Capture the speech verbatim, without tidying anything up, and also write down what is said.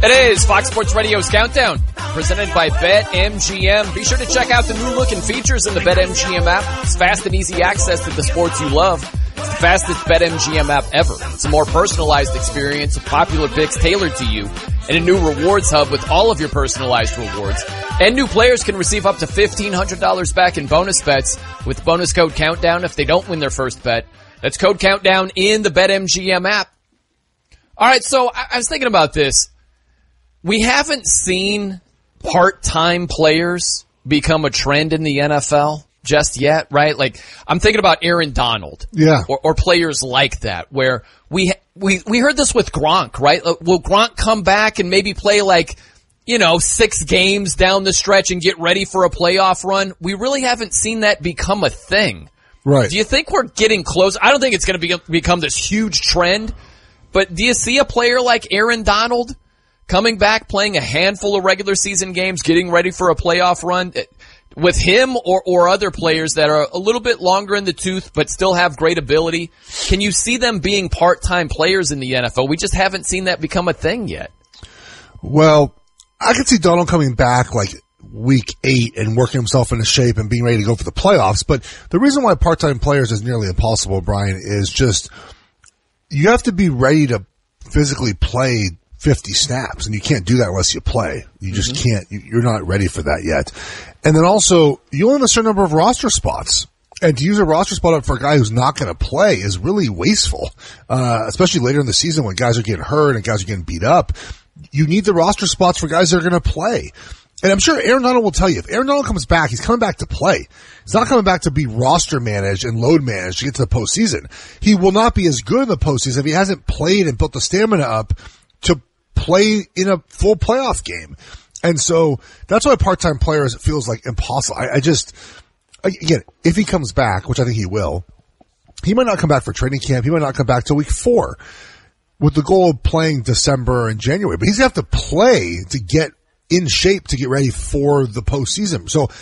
It is Fox Sports Radio's Countdown, presented by BetMGM. Be sure to check out the new-looking features in the BetMGM app. It's fast and easy access to the sports you love. It's the fastest BetMGM app ever. It's a more personalized experience with popular picks tailored to you, and a new rewards hub with all of your personalized rewards. And new players can receive up to fifteen hundred dollars back in bonus bets with bonus code Countdown if they don't win their first bet. That's code Countdown in the BetMGM app. All right, so I was thinking about this. We haven't seen part-time players become a trend in the N F L just yet, right? Like, I'm thinking about Aaron Donald. Yeah. Or, or players like that, where we, we, we heard this with Gronk, right? Will Gronk come back and maybe play like, you know, six games down the stretch and get ready for a playoff run? We really haven't seen that become a thing. Right. Do you think we're getting close? I don't think it's going to be, become this huge trend, but do you see a player like Aaron Donald coming back, playing a handful of regular season games, getting ready for a playoff run with him or, or other players that are a little bit longer in the tooth but still have great ability? Can you see them being part-time players in the N F L? We just haven't seen that become a thing yet. Well, I could see Donald coming back like week eight and working himself into shape and being ready to go for the playoffs. But the reason why part-time players is nearly impossible, Brian, is just you have to be ready to physically play fifty snaps, and you can't do that unless you play. You just mm-hmm. can't. You're not ready for that yet. And then also, you only have a certain number of roster spots. And to use a roster spot up for a guy who's not going to play is really wasteful, uh, especially later in the season when guys are getting hurt and guys are getting beat up. You need the roster spots for guys that are going to play. And I'm sure Aaron Donald will tell you, if Aaron Donald comes back, he's coming back to play. He's not coming back to be roster managed and load managed to get to the postseason. He will not be as good in the postseason if he hasn't played and built the stamina up to play in a full playoff game. And so that's why part-time players, it feels like impossible. I, I just, again, if he comes back, which I think he will, he might not come back for training camp. He might not come back till week four with the goal of playing December and January. But he's going to have to play to get in shape to get ready for the postseason. So